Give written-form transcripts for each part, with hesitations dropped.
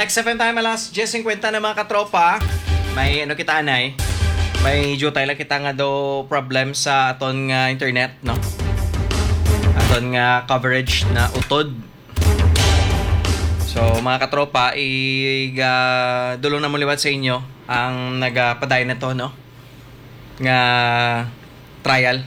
XFM time alas 10:50 na mga katropa. May ano kita anay. May jutay lang kita nga do problem sa aton nga internet, no? Aton nga coverage na utod. So mga katropa, dulong na mo liwat sa inyo ang nagapaday na to, no? Nga trial.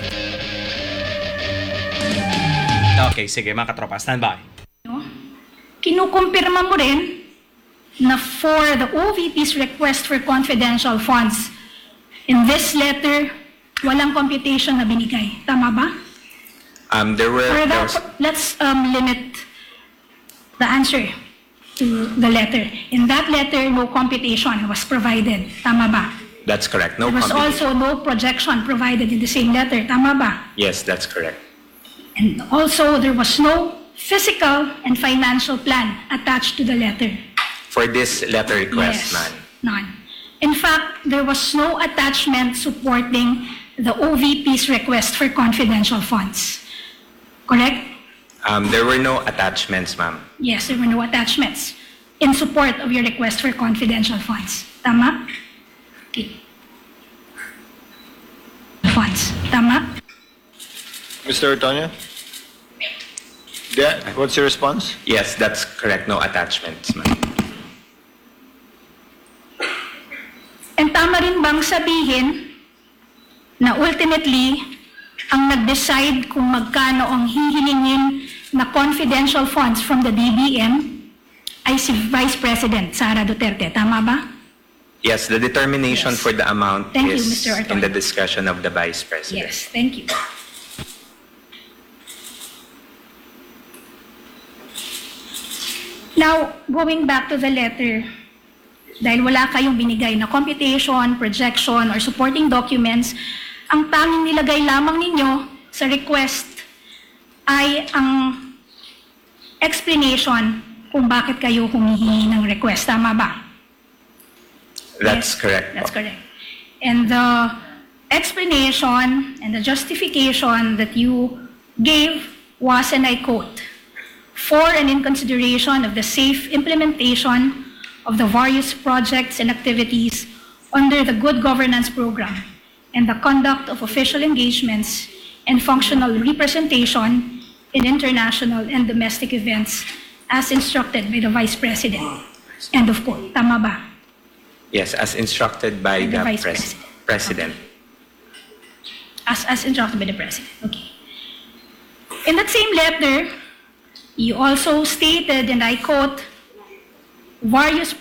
Okay, sige mga katropa, stand by. Kinukumpirma mo rin na for the OVP's request for confidential funds, in this letter, walang computation na binigay. Tama ba? Let's limit the answer to the letter. In that letter, no computation was provided. Tama ba? That's correct. No There was also computation. no projection provided in the same letter. Tama ba? Yes, that's correct. And also, there was no physical and financial plan attached to the letter. For this letter request, Yes, none. In fact, there was no attachment supporting the OVP's request for confidential funds. Correct? There were no attachments, ma'am. Yes, there were no attachments in support of your request for confidential funds. Tama? Okay. Funds. Tama? Mr. Otoño? Yeah, what's your response? Yes, that's correct. No attachments, ma'am. And tama rin bang sabihin na ultimately, ang nag-decide kung magkano ang hihilingin na confidential funds from the DBM ay si Vice President Sara Duterte. Tama ba? Yes, the determination Yes. for the amount Thank you, is Mr. Otoño. in the discussion of the Vice President. Yes, thank you. Now, going back to the letter, dahil wala kayong binigay na computation, projection, or supporting documents, ang tanging nilagay lamang ninyo sa request ay ang explanation kung bakit kayo humihingi ng request. Tama ba? That's Yes, correct. That's correct. And the explanation and the justification that you gave was, and I quote, for and in consideration of the safe implementation of the various projects and activities under the Good Governance Program and the conduct of official engagements and functional representation in international and domestic events as instructed by the Vice President. End of quote. Tama ba? Yes, as instructed by The the Vice President. As instructed by the President. Okay. In that same letter, you also stated, and I quote, various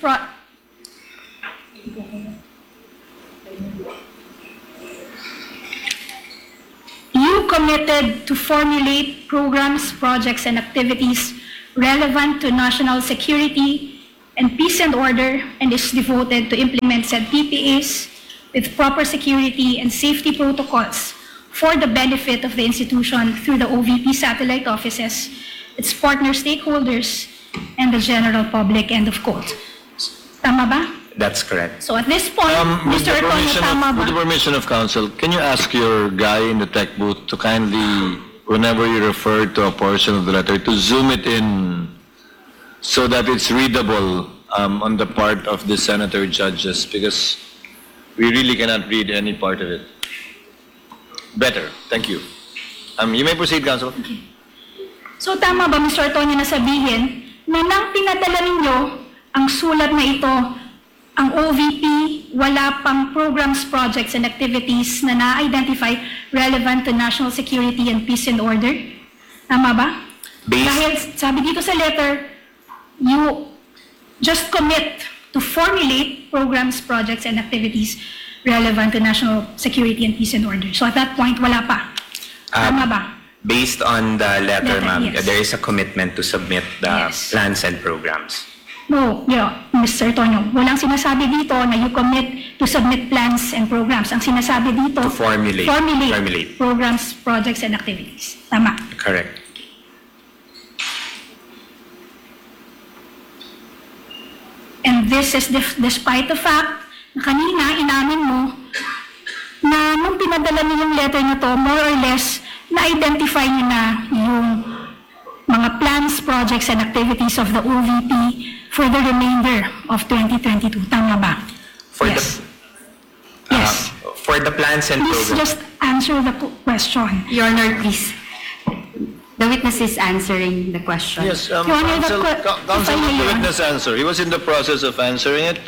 You committed to formulate programs, projects, and activities relevant to national security and peace and order, and is devoted to implement said PPAs with proper security and safety protocols for the benefit of the institution through the OVP satellite offices, its partner stakeholders, and the general public. End of quote. Tama ba? That's correct. So at this point, With Mr. Otoño, tama ba? the permission of council, can you ask your guy in the tech booth to kindly, whenever you refer to a portion of the letter, to zoom it in so that it's readable on the part of the senator judges, because we really cannot read any part of it. Better. Thank you. You may proceed, council. So tama ba, Mr. Otoño, na sabihin na nang pinadala ninyo ang sulat na ito, ang OVP, wala pang programs, projects, and activities na na-identify relevant to national security and peace and order? Tama ba? Dahil sabi dito sa letter, you just commit to formulate programs, projects, and activities relevant to national security and peace and order. So at that point, wala pa. Tama ba? Based on the letter, Letter, ma'am, yes. there is a commitment to submit the Yes. plans and programs. No, Mr. Otoño, walang sinasabi dito na you commit to submit plans and programs. Ang sinasabi dito, To formulate. Formulate. programs, projects, and activities. Tama. Correct. And this is despite the fact na kanina inamin mo na nung pinadala niyo yung letter na to, more or less, na-identify niyo na yung mga mga plans, projects, and activities of the OVP for the remainder of 2022. Tama ba? For Yes. the Yes. for the plans and Please programs. just answer the question. Your Honor, please. The witness is answering the question. Yes, Your Honor, the counsel, que- counsel, if I may, let the Your Honor. witness answer. He was in the process of answering it.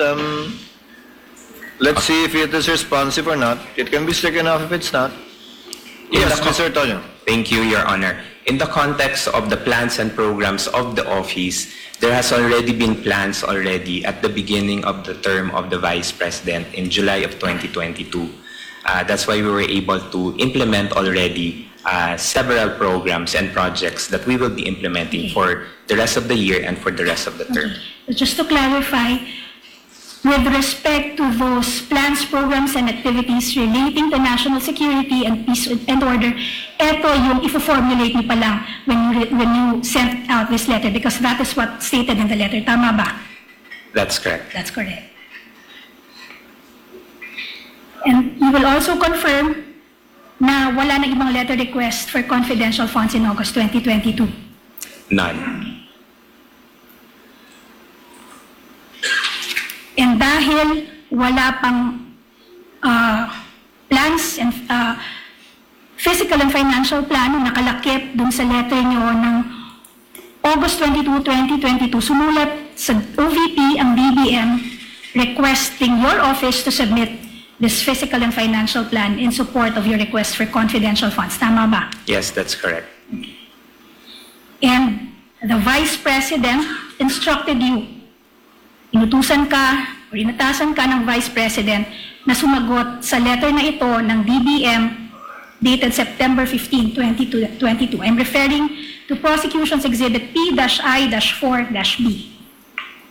Let's see if it is responsive or not. It can be stricken off if it's not. Yes, Mr. Tonyo. Thank you, Your Honor. In the context of the plans and programs of the office, there has already been plans already at the beginning of the term of the Vice President in July of 2022. That's why we were able to implement already several programs and projects that we will be implementing for the rest of the year and for the rest of the term. Just to clarify, with respect to those plans, programs, and activities relating to national security and peace and order, eto yung i-formulate niyo pa lang when you sent out this letter because that is what stated in the letter. Tama ba? That's correct. That's correct. And you will also confirm na wala na ibang letter request for confidential funds in August 2022. None. And dahil wala pang plans and physical and financial plan na nakalakip dun sa letter nyo ng August 22, 2022, sumulat sa OVP ang BBM requesting your office to submit this physical and financial plan in support of your request for confidential funds. Tama ba? Yes, that's correct. And the Vice President instructed you, inutusan ka o inatasan ka ng Vice President na sumagot sa letter na ito ng DBM dated September 15, 2022. I'm referring to Prosecution's Exhibit P-I-4-B.